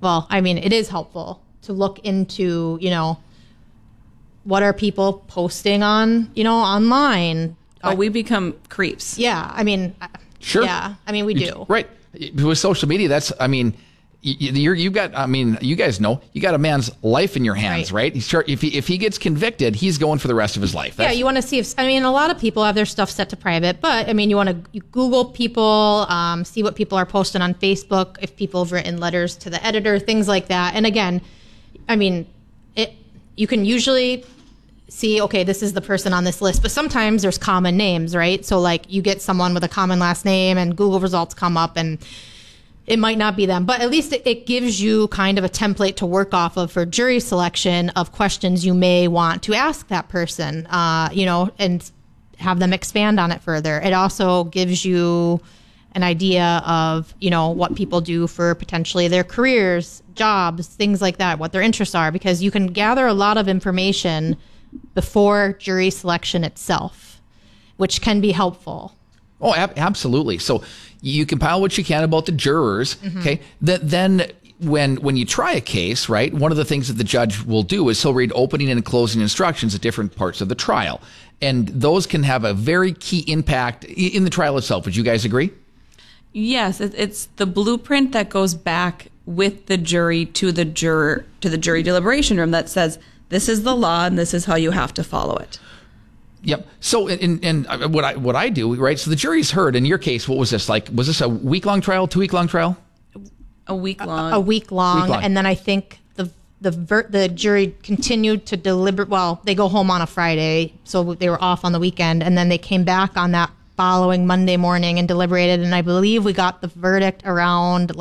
well, I mean, it is helpful to look into, what are people posting on, online. Oh, we become creeps. Yeah. I mean, sure. Yeah. I mean, we do. Right. With social media, you guys know, you got a man's life in your hands, right? If he gets convicted, he's going for the rest of his life. You want to see a lot of people have their stuff set to private, but you want to Google people, see what people are posting on Facebook, if people have written letters to the editor, things like that. And again, you can usually see, okay, this is the person on this list, but sometimes there's common names, right? So you get someone with a common last name and Google results come up and it might not be them, but at least it gives you kind of a template to work off of for jury selection of questions you may want to ask that person, and have them expand on it further. It also gives you an idea of, what people do for potentially their careers, jobs, things like that, what their interests are, because you can gather a lot of information before jury selection itself, which can be helpful. Oh, absolutely. So you compile what you can about the jurors. Mm-hmm. Okay. Then when you try a case, right, one of the things that the judge will do is he'll read opening and closing instructions at different parts of the trial. And those can have a very key impact in the trial itself. Would you guys agree? Yes. It's the blueprint that goes back with the jury to the jury deliberation room that says, this is the law and this is how you have to follow it. Yep. So, and what I do, right? So the jury's heard. In your case, what was this like? Was this a week-long trial, 2-week-long trial? A week long. A week long, and then I think the jury continued to deliberate. Well, they go home on a Friday, so they were off on the weekend, and then they came back on that following Monday morning and deliberated. And I believe we got the verdict around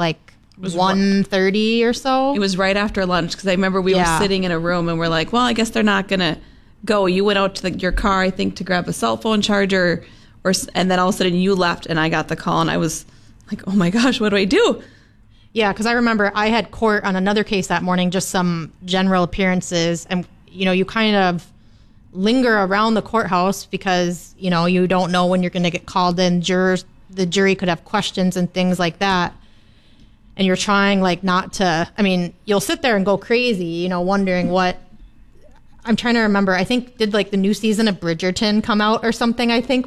1:30 or so. It was right after lunch because I remember we were sitting in a room and we're like, well, I guess they're not gonna go. You went out to your car, I think, to grab a cell phone charger, and then all of a sudden you left and I got the call and I was like, oh my gosh, what do I do? Yeah, because I remember I had court on another case that morning, just some general appearances, and you kind of linger around the courthouse because you don't know when you're going to get called in. The jury could have questions and things like that, and you're trying not to. You'll sit there and go crazy, wondering what. I'm trying to remember. I think did the new season of Bridgerton come out or something? I think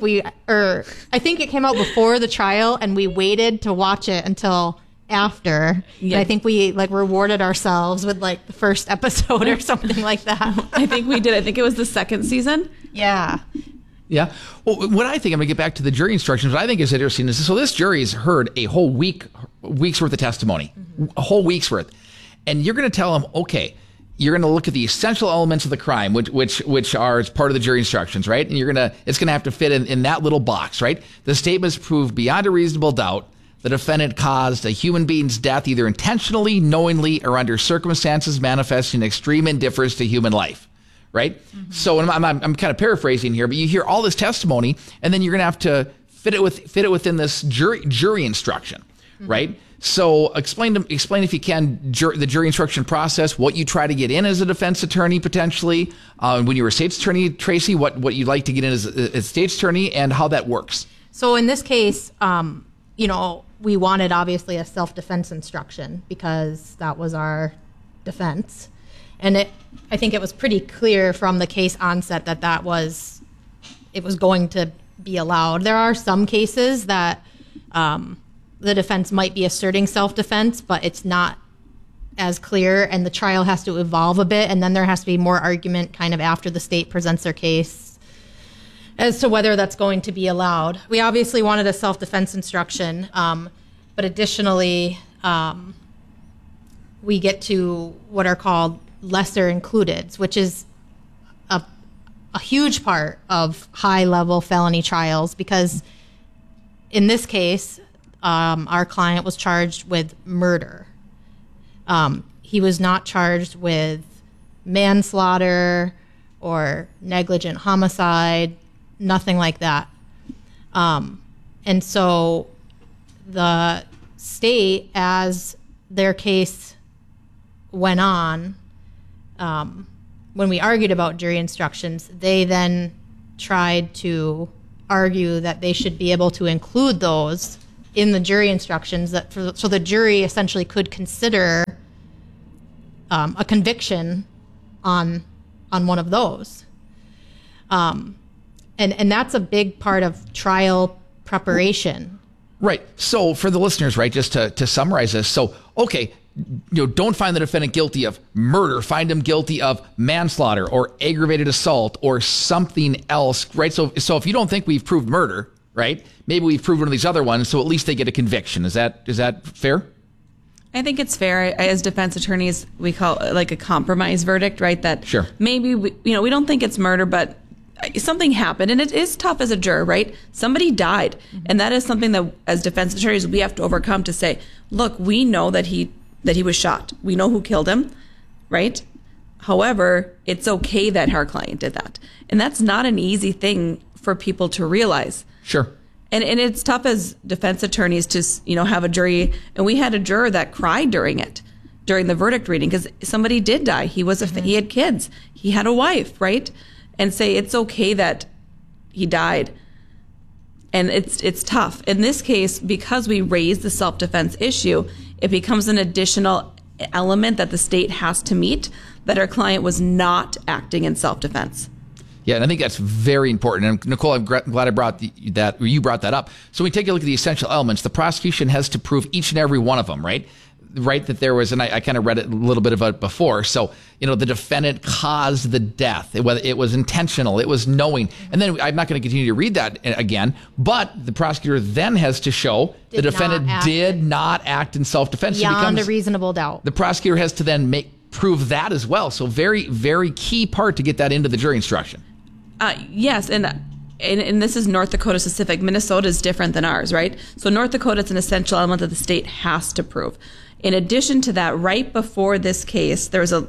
it came out before the trial, and we waited to watch it until after. Yeah. I think we rewarded ourselves with the first episode or something like that. I think we did. I think it was the second season. Yeah. Yeah. Well, what I think, I'm going to get back to the jury instructions. What I think is interesting is, so this jury has heard a whole week's worth of testimony, a whole week's worth, and you're going to tell them, okay, you're going to look at the essential elements of the crime, which are as part of the jury instructions, right? And it's going to have to fit in that little box, right? The statements prove beyond a reasonable doubt the defendant caused a human being's death either intentionally, knowingly, or under circumstances manifesting extreme indifference to human life, right? Mm-hmm. So I'm kind of paraphrasing here, but you hear all this testimony, and then you're going to have to fit it within this jury instruction, mm-hmm. right? So explain if you can the jury instruction process, what you try to get in as a defense attorney potentially, when you were a state's attorney, Tracy, what you'd like to get in as a state's attorney, and how that works. So in this case, we wanted obviously a self-defense instruction because that was our defense, and I think it was pretty clear from the case onset that it was going to be allowed. There are some cases that the defense might be asserting self-defense, but it's not as clear, and the trial has to evolve a bit, and then there has to be more argument kind of after the state presents their case as to whether that's going to be allowed. We obviously wanted a self-defense instruction, but additionally, we get to what are called lesser includeds, which is a huge part of high-level felony trials, because in this case, our client was charged with murder. He was not charged with manslaughter or negligent homicide, nothing like that. And so the state, as their case went on, when we argued about jury instructions, they then tried to argue that they should be able to include those in the jury instructions, so the jury essentially could consider a conviction on one of those. And that's a big part of trial preparation. Right. So for the listeners, right, just to summarize this. So, okay, don't find the defendant guilty of murder. Find him guilty of manslaughter or aggravated assault or something else, right? So if you don't think we've proved murder, right, maybe we've proved one of these other ones, so at least they get a conviction. Is that fair? I think it's fair. As defense attorneys, we call it like a compromise verdict, right? That sure. Maybe we don't think it's murder, but something happened, and it is tough as a juror, right? Somebody died, and that is something that as defense attorneys we have to overcome to say, look, we know that he was shot. We know who killed him, right? However, it's okay that our client did that, and that's not an easy thing for people to realize. Sure. And it's tough as defense attorneys to, have a jury. And we had a juror that cried during the verdict reading, because somebody did die. He had kids. He had a wife, right? And say it's okay that he died. And it's tough. In this case, because we raised the self-defense issue, it becomes an additional element that the state has to meet, that our client was not acting in self-defense. Yeah, and I think that's very important. And Nicole, I'm glad you brought that up. So when we take a look at the essential elements, the prosecution has to prove each and every one of them, right? Right, that there was, and I kind of read it a little bit about it before. So, the defendant caused the death. It was intentional. It was knowing. And then I'm not going to continue to read that again, but the prosecutor then has to show the defendant did not act in self-defense. Beyond a reasonable doubt. The prosecutor has to then prove that as well. So very, very key part to get that into the jury instruction. Yes, and this is North Dakota specific. Minnesota is different than ours, right? So North Dakota, it's an essential element that the state has to prove. In addition to that, right before this case, there was a,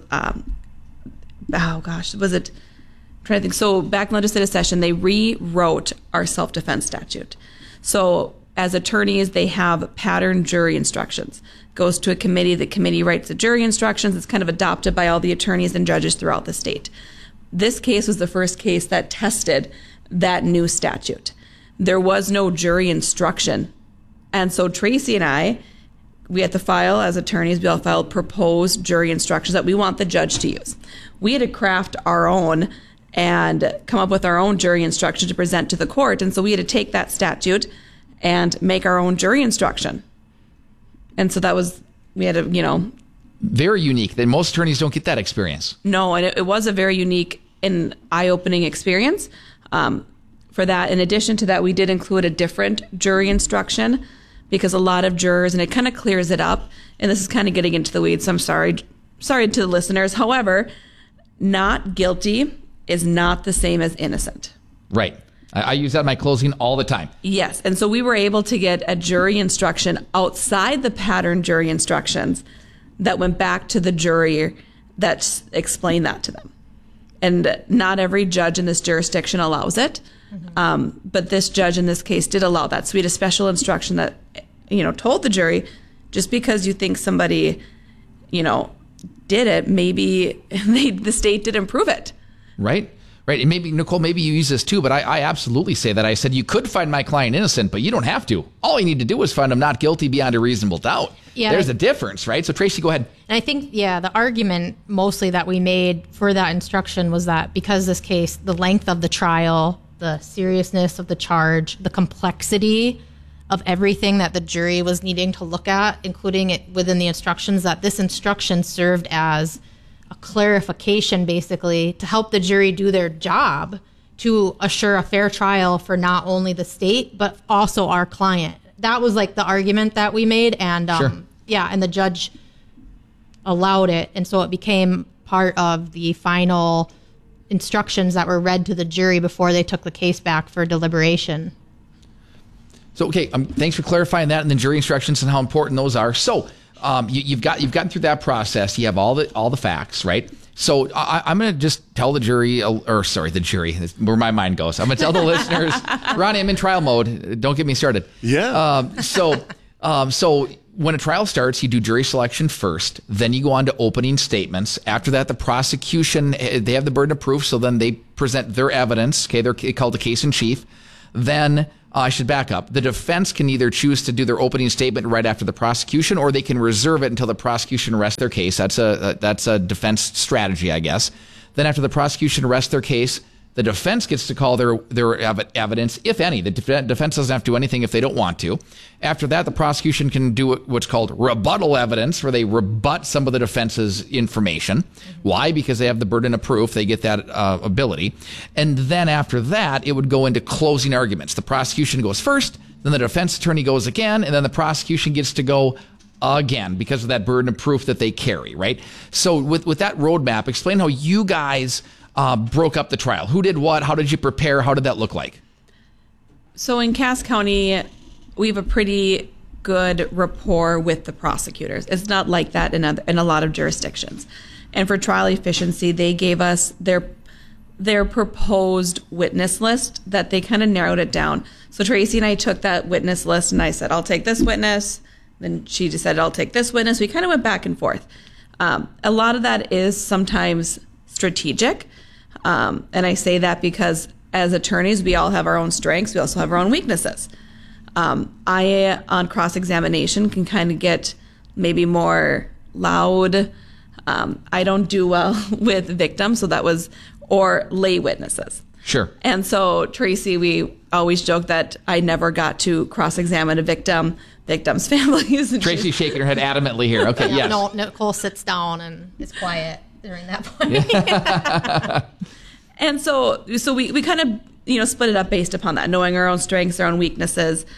was it? I'm trying to think. So back in legislative session, they rewrote our self-defense statute. So as attorneys, they have pattern jury instructions. Goes to a committee. The committee writes the jury instructions. It's kind of adopted by all the attorneys and judges throughout the state. This case was the first case that tested that new statute. There was no jury instruction. And so Tracy and I, we had to file, as attorneys, we all filed proposed jury instructions that we want the judge to use. We had to craft our own and come up with our own jury instruction to present to the court. And so we had to take that statute and make our own jury instruction. And so we had to, very unique. That most attorneys don't get that experience. No, and it was a very unique and eye-opening experience. For that, in addition to that, we did include a different jury instruction, because a lot of jurors, and it kind of clears it up, and this is kind of getting into the weeds, so I'm sorry to the listeners. However, not guilty is not the same as innocent. Right. I use that in my closing all the time. Yes, and so we were able to get a jury instruction outside the pattern jury instructions that went back to the jury that explained that to them. And not every judge in this jurisdiction allows it. Mm-hmm. But this judge in this case did allow that. So we had a special instruction that, told the jury, just because you think somebody, did it, maybe the state didn't prove it. Right. Right. And maybe, Nicole, maybe you use this too, but I absolutely say that. I said, you could find my client innocent, but you don't have to. All you need to do is find him not guilty beyond a reasonable doubt. Yeah. There's a difference, right? So Tracy, go ahead. And I think, the argument mostly that we made for that instruction was that because this case, the length of the trial, the seriousness of the charge, the complexity of everything that the jury was needing to look at, including it within the instructions, that this instruction served as a clarification, basically, to help the jury do their job to assure a fair trial for not only the state, but also our client. That was like the argument that we made. And sure. And the judge allowed it. And so it became part of the final instructions that were read to the jury before they took the case back for deliberation. So, okay, thanks for clarifying that, and then jury instructions and how important those are. So you've gotten through that process. You have all the facts, right? So I'm going to just tell the jury, the jury, where my mind goes. I'm going to tell the listeners, Ronnie, I'm in trial mode. Don't get me started. Yeah. So when a trial starts, you do jury selection first. Then you go on to opening statements. After that, the prosecution, they have the burden of proof. So then they present their evidence. Okay, they're called the case in chief. Then I should back up. The defense can either choose to do their opening statement right after the prosecution, or they can reserve it until the prosecution rests their case. That's a defense strategy, I guess. Then after the prosecution rests their case, the defense gets to call their evidence, if any. The defense doesn't have to do anything if they don't want to. After that, the prosecution can do what's called rebuttal evidence, where they rebut some of the defense's information. Why? Because they have the burden of proof. They get that ability. And then after that, it would go into closing arguments. The prosecution goes first, then the defense attorney goes again, and then the prosecution gets to go again because of that burden of proof that they carry, right? So with that roadmap, explain how you guys broke up the trial. Who did what? How did you prepare? How did that look like? So in Cass County, we have a pretty good rapport with the prosecutors. It's not like that in a lot of jurisdictions. And for trial efficiency, they gave us their proposed witness list that they kind of narrowed it down. So Tracy and I took that witness list and I said, I'll take this witness. Then she decided, I'll take this witness. We kind of went back and forth. A lot of that is sometimes strategic. And I say that because as attorneys, we all have our own strengths. We also have our own weaknesses. I, on cross-examination, can kind of get maybe more loud. I don't do well with victims, or lay witnesses. Sure. And so, Tracy, we always joke that I never got to cross-examine a victim's families. Tracy's shaking her head adamantly here. Okay, yes. No, Nicole sits down and is quiet during that point. And so we kind of, split it up based upon that, knowing our own strengths, our own weaknesses.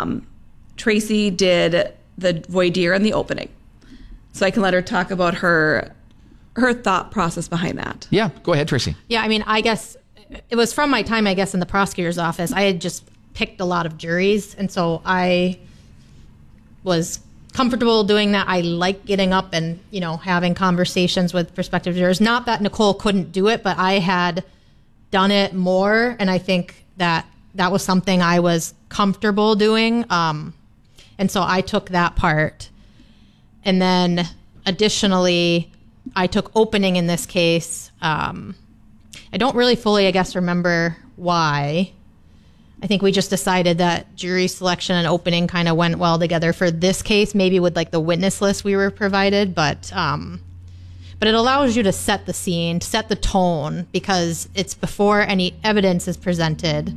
Tracy did the voir dire and the opening. So I can let her talk about her thought process behind that. Yeah, go ahead, Tracy. Yeah, I mean, I guess it was from my time, in the prosecutor's office. I had just picked a lot of juries, and so I was comfortable doing that. I like getting up and, having conversations with prospective jurors. Not that Nicole couldn't do it, but I had done it more, and I think that was something I was comfortable doing. And so I took that part. And then additionally, I took opening in this case. I don't really fully, remember why. I think we just decided that jury selection and opening kind of went well together for this case, maybe with the witness list we were provided, but it allows you to set the scene, set the tone, because it's before any evidence is presented.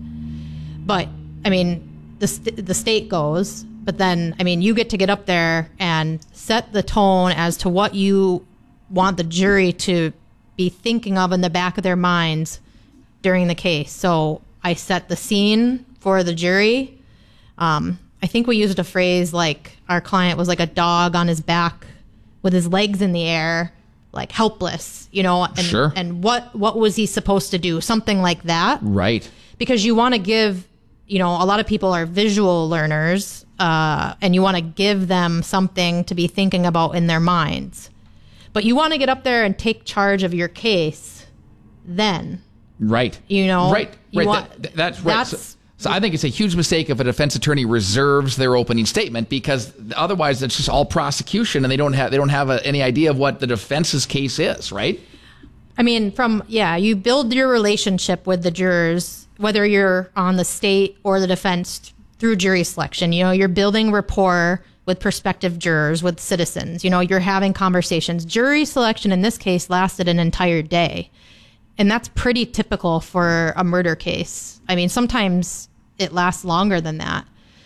But I mean, the state goes, but then you get to get up there and set the tone as to what you want the jury to be thinking of in the back of their minds during the case. So I set the scene for the jury. I think we used a phrase like our client was like a dog on his back with his legs in the air, like helpless, and, sure. And what was he supposed to do? Something like that. Right. Because you want to give, a lot of people are visual learners, and you want to give them something to be thinking about in their minds. But you want to get up there and take charge of your case then. Right. Right. That's right. So I think it's a huge mistake if a defense attorney reserves their opening statement, because otherwise it's just all prosecution and they don't have any idea of what the defense's case is, right? I mean, you build your relationship with the jurors, whether you're on the state or the defense, through jury selection. You're building rapport with prospective jurors, with citizens. You're having conversations. Jury selection in this case lasted an entire day. And that's pretty typical for a murder case. I mean, sometimes it lasts longer than that.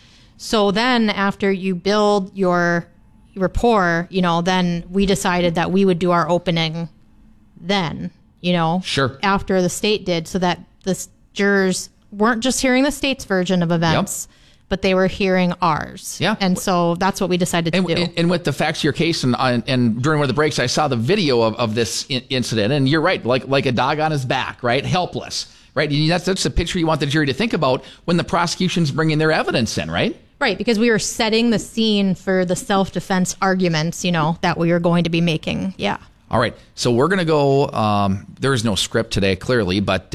So then after you build your rapport, then we decided that we would do our opening then, Sure. After the state did, so that the jurors weren't just hearing the state's version of events, but they were hearing ours. Yeah. And so that's what we decided to do. And with the facts of your case, and during one of the breaks, I saw the video of this incident, and you're right, like a dog on his back, right? Helpless, right? And that's a picture you want the jury to think about when the prosecution's bringing their evidence in, right? Right, because we were setting the scene for the self-defense arguments, that we were going to be making. Yeah. All right, so we're going to go, there is no script today, clearly, but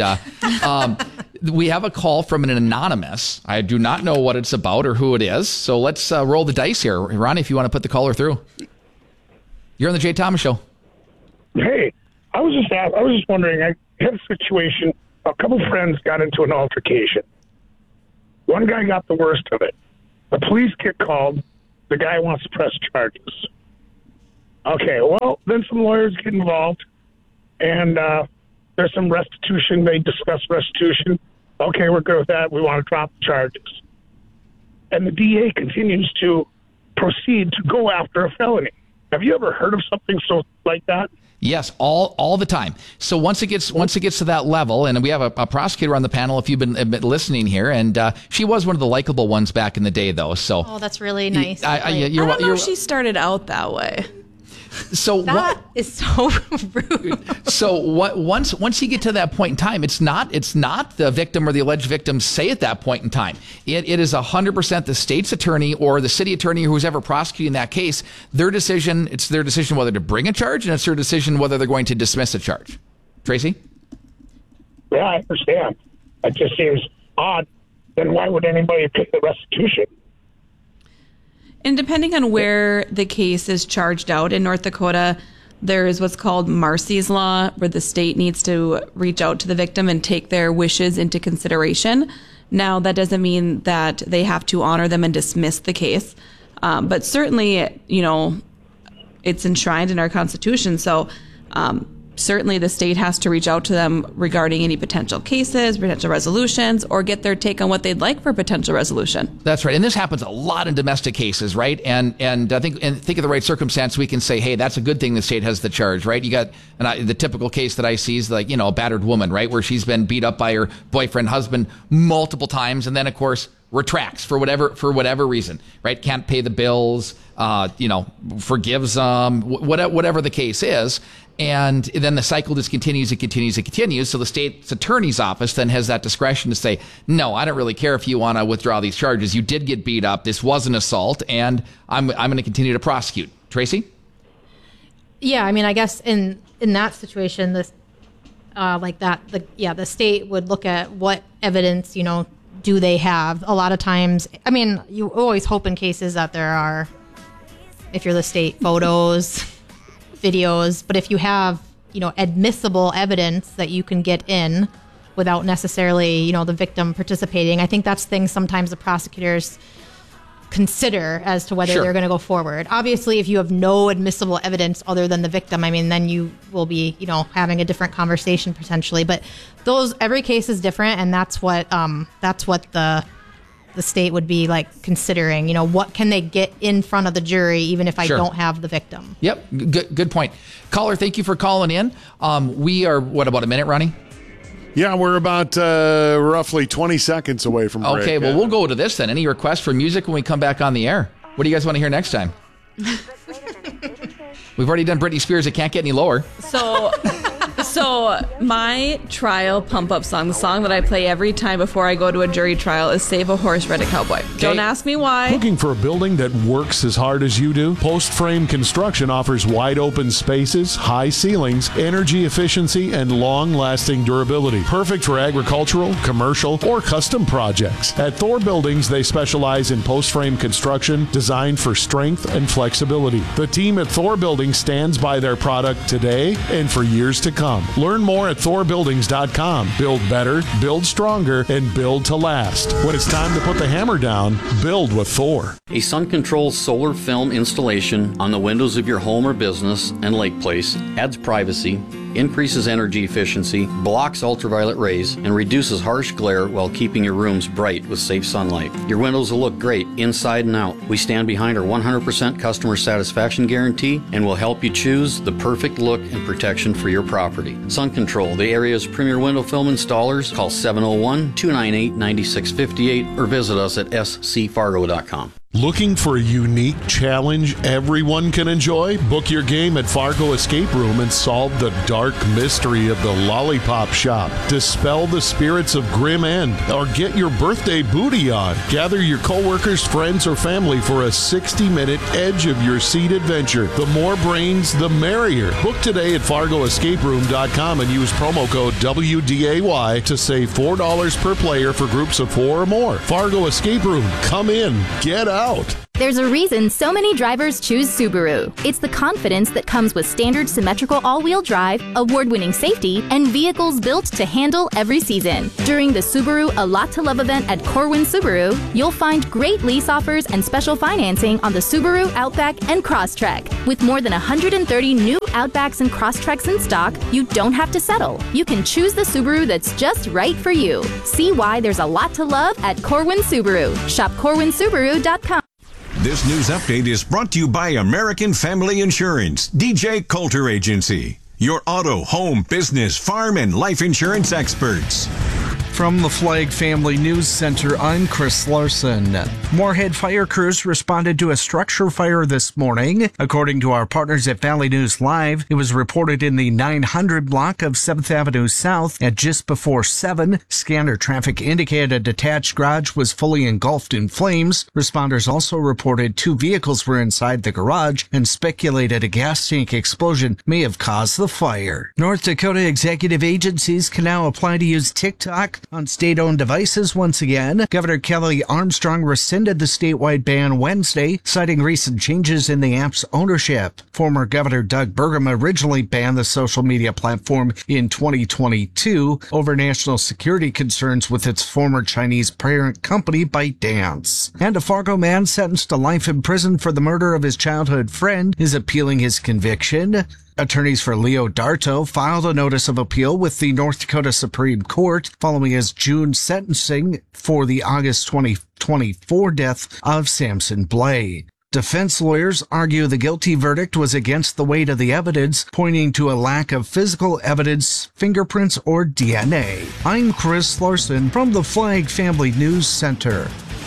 we have a call from an anonymous. I do not know what it's about or who it is, so let's roll the dice here. Ronnie, if you want to put the caller through. You're on the Jay Thomas Show. Hey, I was just wondering, I had a situation, a couple friends got into an altercation. One guy got the worst of it. The police get called. The guy wants to press charges. Okay, well, then some lawyers get involved, and there's some restitution. They discuss restitution. Okay, we're good with that. We want to drop the charges. And the DA continues to proceed to go after a felony. Have you ever heard of something like that? Yes, all the time. So once it gets to that level, and we have a prosecutor on the panel, if you've been listening here, and she was one of the likable ones back in the day, though. So that's really nice. I don't know if she started out that way. So that is so rude. So once you get to that point in time, it's not the victim or the alleged victim say at that point in time. It is 100% the state's attorney or the city attorney who's ever prosecuting that case. Their decision. It's their decision whether to bring a charge, and it's their decision whether they're going to dismiss a charge. Tracy? Yeah, I understand. It just seems odd. Then why would anybody pick the restitution? And depending on where the case is charged out in North Dakota, there is what's called Marcy's Law, where the state needs to reach out to the victim and take their wishes into consideration. Now, that doesn't mean that they have to honor them and dismiss the case. But certainly, it's enshrined in our Constitution. So certainly the state has to reach out to them regarding any potential cases, potential resolutions, or get their take on what they'd like for potential resolution. That's right. And this happens a lot in domestic cases, right? And I think of the right circumstance, we can say, hey, that's a good thing the state has the charge, right? You got the typical case that I see is like, a battered woman, right? Where she's been beat up by her boyfriend, husband multiple times. And then, of course, retracts for whatever reason, right? Can't pay the bills, forgives them, whatever the case is. And then the cycle just continues. So the state's attorney's office then has that discretion to say, no, I don't really care if you want to withdraw these charges. You did get beat up. This was an assault, and I'm going to continue to prosecute. Tracy? Yeah, I mean, I guess in that situation, the state would look at what evidence, do they have. A lot of times, I mean, you always hope in cases that there are, if you're the state, photos, videos, but if you have, admissible evidence that you can get in without necessarily, the victim participating, I think that's things sometimes the prosecutors consider as to whether they're going to go forward. Obviously, if you have no admissible evidence other than the victim, I mean, then you will be, having a different conversation potentially. But every case is different, and that's what the state would be like considering. What can they get in front of the jury, even if I don't have the victim? Yep, good point. Caller, thank you for calling in. We are about a minute, Ronnie? Yeah, we're about roughly 20 seconds away from break. Okay, well, we'll go to this then. Any requests for music when we come back on the air? What do you guys want to hear next time? We've already done Britney Spears. It can't get any lower. So my trial pump-up song, the song that I play every time before I go to a jury trial, is Save a Horse, Ride a Cowboy. Okay. Don't ask me why. Looking for a building that works as hard as you do? Post Frame Construction offers wide open spaces, high ceilings, energy efficiency, and long-lasting durability. Perfect for agricultural, commercial, or custom projects. At Thor Buildings, they specialize in post frame construction designed for strength and flexibility. The team at Thor Buildings stands by their product today and for years to come. Learn more at thorbuildings.com. Build better, build stronger, and build to last. When it's time to put the hammer down, build with Thor. A sun-controlled solar film installation on the windows of your home or business and lake place adds privacy, increases energy efficiency, blocks ultraviolet rays, and reduces harsh glare while keeping your rooms bright with safe sunlight. Your windows will look great inside and out. We stand behind our 100% customer satisfaction guarantee and will help you choose the perfect look and protection for your property. Sun Control, the area's premier window film installers. Call 701-298-9658 or visit us at scfargo.com. Looking for a unique challenge everyone can enjoy? Book your game at Fargo Escape Room and solve the dark mystery of the Lollipop Shop. Dispel the spirits of Grim End or get your birthday booty on. Gather your coworkers, friends, or family for a 60-minute edge-of-your-seat adventure. The more brains, the merrier. Book today at FargoEscapeRoom.com and use promo code WDAY to save $4 per player for groups of 4 or more. Fargo Escape Room. Come in. Get out. There's a reason so many drivers choose Subaru. It's the confidence that comes with standard symmetrical all-wheel drive, award-winning safety, and vehicles built to handle every season. During the Subaru A Lot to Love event at Corwin Subaru, you'll find great lease offers and special financing on the Subaru Outback and Crosstrek. With more than 130 new Outbacks and Crosstreks in stock, you don't have to settle. You can choose the Subaru that's just right for you. See why there's a lot to love at Corwin Subaru. Shop CorwinSubaru.com. This news update is brought to you by American Family Insurance, DJ Coulter Agency, your auto, home, business, farm, and life insurance experts. From the Flag Family News Center, I'm Chris Larson. Moorhead fire crews responded to a structure fire this morning. According to our partners at Valley News Live, it was reported in the 900 block of 7th Avenue South at just before 7. Scanner traffic indicated a detached garage was fully engulfed in flames. Responders also reported 2 vehicles were inside the garage and speculated a gas tank explosion may have caused the fire. North Dakota executive agencies can now apply to use TikTok on state-owned devices once again. Governor Kelly Armstrong rescinded the statewide ban Wednesday, citing recent changes in the app's ownership. Former Governor Doug Burgum originally banned the social media platform in 2022 over national security concerns with its former Chinese parent company ByteDance. And a Fargo man sentenced to life in prison for the murder of his childhood friend is appealing his conviction. Attorneys for Leo Darto filed a notice of appeal with the North Dakota Supreme Court following his June sentencing for the August 2024 death of Samson Blay. Defense lawyers argue the guilty verdict was against the weight of the evidence, pointing to a lack of physical evidence, fingerprints, or DNA. I'm Chris Larson from the Flag Family News Center.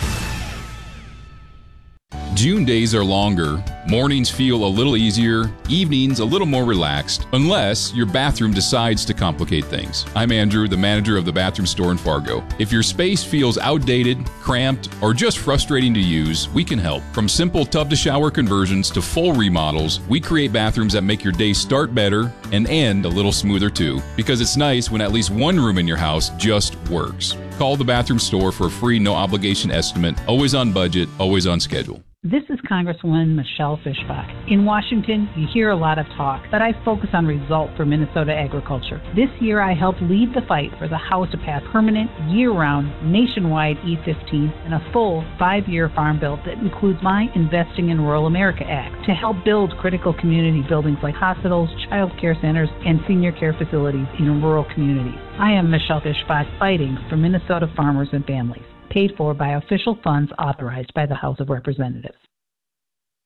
June days are longer, mornings feel a little easier, evenings a little more relaxed, unless your bathroom decides to complicate things. I'm Andrew, the manager of the bathroom store in Fargo. If your space feels outdated, cramped, or just frustrating to use, we can help. From simple tub-to-shower conversions to full remodels, we create bathrooms that make your day start better and end a little smoother too, because it's nice when at least one room in your house just works. Call the bathroom store for a free no-obligation estimate, always on budget, always on schedule. This is Congresswoman Michelle Fischbach. In Washington, you hear a lot of talk, but I focus on results for Minnesota agriculture. This year, I helped lead the fight for the House to pass permanent, year-round, nationwide E-15 and a full 5-year farm bill that includes my Investing in Rural America Act to help build critical community buildings like hospitals, child care centers, and senior care facilities in rural communities. I am Michelle Fischbach, fighting for Minnesota farmers and families. Paid for by official funds authorized by the House of Representatives.